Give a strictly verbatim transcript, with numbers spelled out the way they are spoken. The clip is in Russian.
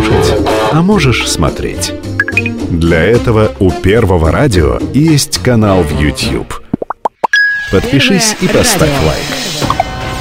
слушать, а можешь смотреть. Для этого у Первого радио есть канал в YouTube. Подпишись и поставь лайк.